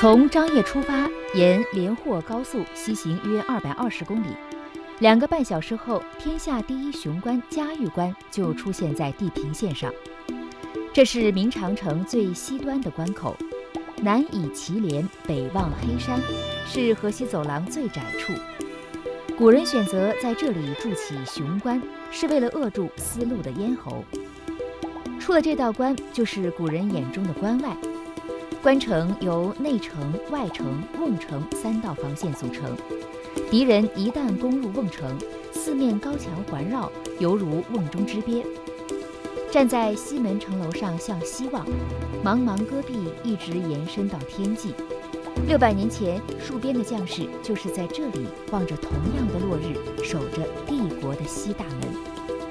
从张掖出发，沿连霍高速西行约220公里，2个半小时后，天下第一雄关嘉峪关就出现在地平线上。这是明长城最西端的关口，南倚祁连，北望黑山，是河西走廊最窄处。古人选择在这里筑起雄关，是为了扼住丝路的咽喉。出了这道关，就是古人眼中的关外。关城由内城、外城、瓮城3道防线组成。敌人一旦攻入瓮城，四面高墙环绕，犹如瓮中之鳖。站在西门城楼上向西望，茫茫戈壁一直延伸到天际。600年前，戍边的将士就是在这里望着同样的落日，守着帝国的西大门。